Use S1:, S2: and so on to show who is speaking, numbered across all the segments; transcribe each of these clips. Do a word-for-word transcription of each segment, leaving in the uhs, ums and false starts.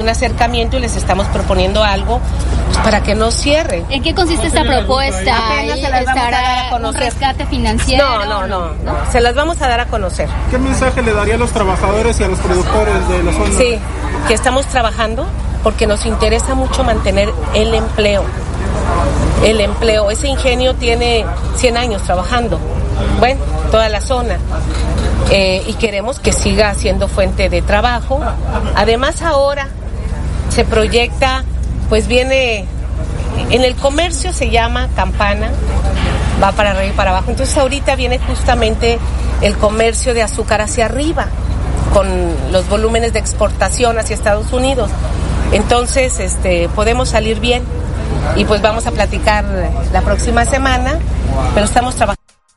S1: un acercamiento y les estamos proponiendo algo pues, para que no cierren.
S2: ¿En qué consiste esta propuesta?
S1: Apenas se las vamos a dar a conocer.
S2: ¿Un rescate financiero?
S1: No, no, no, no, se las vamos a dar a conocer.
S3: ¿Qué mensaje le daría a los trabajadores y a los productores de los fondos?
S1: Sí, que estamos trabajando porque nos interesa mucho mantener el empleo. El empleo, ese ingenio tiene cien años trabajando, bueno, toda la zona. Eh, y queremos que siga siendo fuente de trabajo. Además ahora se proyecta, pues viene, en el comercio se llama campana, va para arriba y para abajo, entonces ahorita viene justamente el comercio de azúcar hacia arriba, con los volúmenes de exportación hacia Estados Unidos, entonces este, podemos salir bien y pues vamos a platicar la próxima semana, pero estamos trabajando.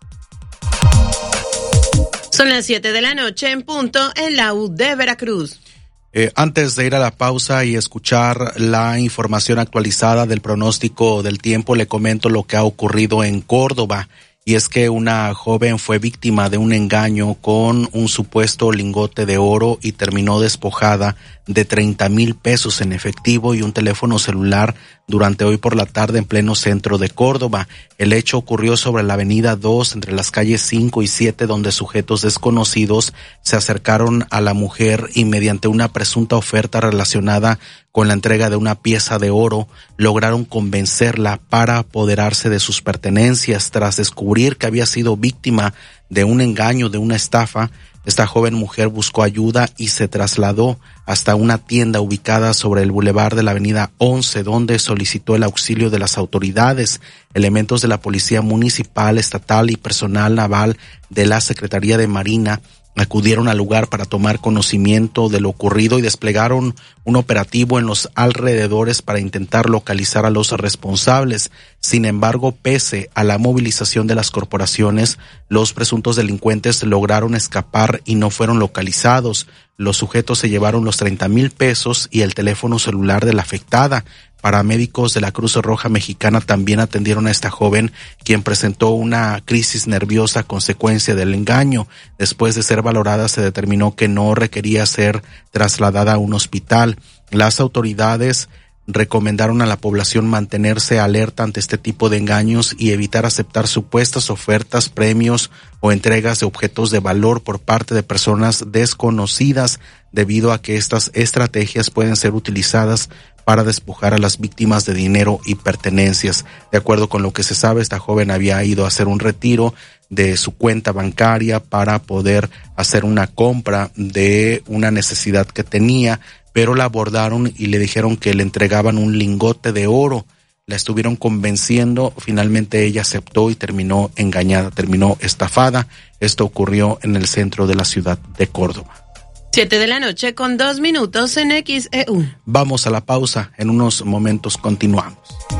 S4: Son las siete de la noche en punto en la U de Veracruz.
S5: Eh, antes de ir a la pausa y escuchar la información actualizada del pronóstico del tiempo, le comento lo que ha ocurrido en Córdoba. Y es que una joven fue víctima de un engaño con un supuesto lingote de oro y terminó despojada de treinta mil pesos en efectivo y un teléfono celular durante hoy por la tarde en pleno centro de Córdoba. El hecho ocurrió sobre la avenida dos, entre las calles cinco y siete, donde sujetos desconocidos se acercaron a la mujer y mediante una presunta oferta relacionada con la entrega de una pieza de oro, lograron convencerla para apoderarse de sus pertenencias. Tras descubrir que había sido víctima de un engaño, de una estafa, esta joven mujer buscó ayuda y se trasladó hasta una tienda ubicada sobre el bulevar de la avenida once, donde solicitó el auxilio de las autoridades. Elementos de la Policía Municipal, Estatal y personal naval de la Secretaría de Marina acudieron al lugar para tomar conocimiento de lo ocurrido y desplegaron un operativo en los alrededores para intentar localizar a los responsables. Sin embargo, pese a la movilización de las corporaciones, los presuntos delincuentes lograron escapar y no fueron localizados. Los sujetos se llevaron los treinta mil pesos y el teléfono celular de la afectada. Paramédicos de la Cruz Roja Mexicana también atendieron a esta joven, quien presentó una crisis nerviosa a consecuencia del engaño. Después de ser valorada, se determinó que no requería ser trasladada a un hospital. Las autoridades recomendaron a la población mantenerse alerta ante este tipo de engaños y evitar aceptar supuestas ofertas, premios o entregas de objetos de valor por parte de personas desconocidas, debido a que estas estrategias pueden ser utilizadas para despojar a las víctimas de dinero y pertenencias. De acuerdo con lo que se sabe, esta joven había ido a hacer un retiro de su cuenta bancaria para poder hacer una compra de una necesidad que tenía, pero la abordaron y le dijeron que le entregaban un lingote de oro. La estuvieron convenciendo, finalmente ella aceptó y terminó engañada, terminó estafada. Esto ocurrió en el centro de la ciudad de Córdoba.
S4: Siete de la noche con dos minutos en X E U.
S5: Vamos a la pausa, en unos momentos continuamos.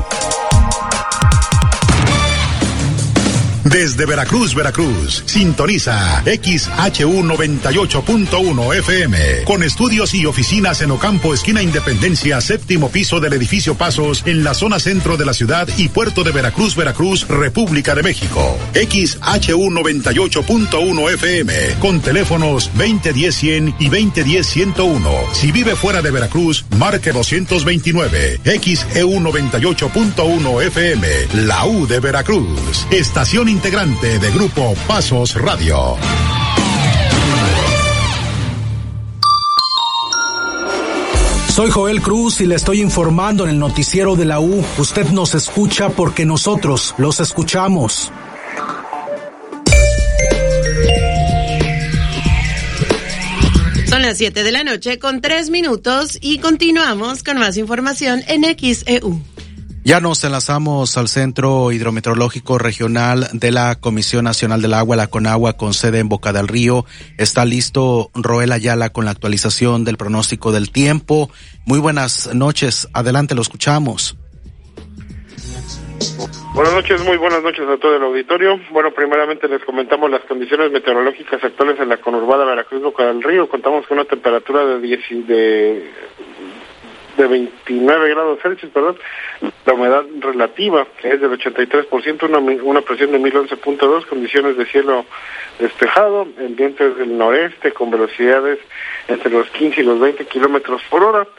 S6: Desde Veracruz, Veracruz, sintoniza X H U noventa y ocho punto uno F M, con estudios y oficinas en Ocampo, esquina Independencia, séptimo piso del edificio Pasos, en la zona centro de la ciudad y puerto de Veracruz, Veracruz, República de México. X H U noventa y ocho punto uno F M, con teléfonos veinte diez cien y veinte diez ciento uno. Si vive fuera de Veracruz, marque doscientos veintinueve. X E U noventa y ocho punto uno F M, la U de Veracruz, estación integrante de Grupo Pasos Radio.
S7: Soy Joel Cruz y le estoy informando en el noticiero de la U. Usted nos escucha porque nosotros los escuchamos.
S4: Son las siete de la noche con tres minutos y continuamos con más información en X E U.
S5: Ya nos enlazamos al Centro Hidrometeorológico Regional de la Comisión Nacional del Agua, la CONAGUA, con sede en Boca del Río. Está listo Roel Ayala con la actualización del pronóstico del tiempo. Muy buenas noches, adelante, lo escuchamos.
S8: Buenas noches, muy buenas noches a todo el auditorio. Bueno, primeramente les comentamos las condiciones meteorológicas actuales en la conurbada Veracruz, Boca del Río. Contamos con una temperatura de diez, de de veintinueve grados Celsius, perdón, la humedad relativa que es del ochenta y tres por ciento, una, una presión de mil once punto dos, condiciones de cielo despejado, el viento es del noreste con velocidades entre los quince y los veinte kilómetros por hora.